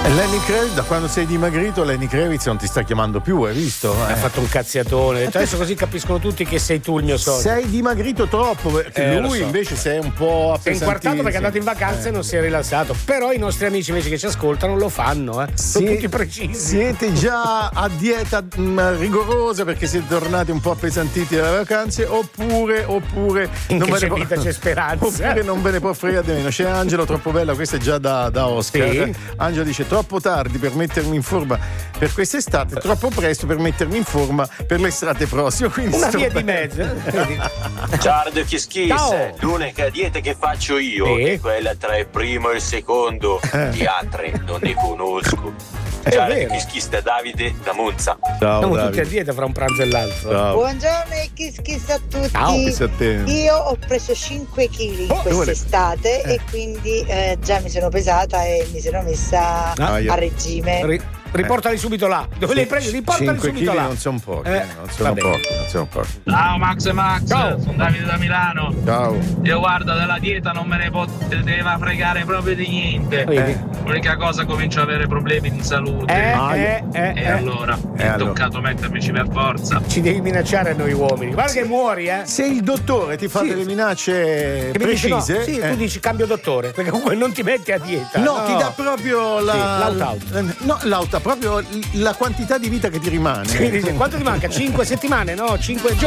Lenny Kravitz, da quando sei dimagrito, Lenny Kravitz non ti sta chiamando più, hai visto? Ha fatto un cazziatone. Ha detto, adesso così capiscono tutti che sei tu il mio socio. Sei dimagrito troppo, perché lui invece sei un po' appesantito. Si è inquartato perché è andato in vacanza e non si è rilassato. Però i nostri amici invece che ci ascoltano lo fanno, sono tutti precisi. Siete già a dieta rigorosa perché siete tornati un po' appesantiti dalle vacanze, oppure in che vita c'è speranza. Oppure non ve ne può fregare di meno. C'è Angelo, troppo bella, questa è già da Oscar. Sì. Angelo dice: troppo tardi per mettermi in forma per quest'estate, troppo presto per mettermi in forma per l'estate prossima. Quindi una via di mezzo. Ciao Radio Kiss, l'unica dieta che faccio io è quella tra il primo e il secondo, gli altri non ne conosco. Ciao Radio Kiss da Davide da Monza. Ciao, siamo tutti a dieta fra un pranzo e l'altro. Ciao. Buongiorno e Kiss a tutti. Ciao. Io ho preso 5 kg quest'estate e quindi già mi sono pesata e mi sono messa a regime. Riportali subito là. Dove li hai presi? Riportali subito là. Non sono pochi, non sono pochi. Ciao Max e Max, sono Davide da Milano. Ciao. Io guardo della dieta non me ne poteva fregare proprio di niente. L'unica cosa, comincio ad avere problemi di salute. E allora è toccato mettermici per forza. Ci devi minacciare a noi uomini. Guarda che muori, Se il dottore ti fa delle minacce precise, dice, tu dici cambio dottore, perché comunque non ti metti a dieta. No, ti dà proprio l'out-out. No, l'out, proprio la quantità di vita che ti rimane. Sì, dice, quanto ti manca? 5 settimane? No, 5 giorni.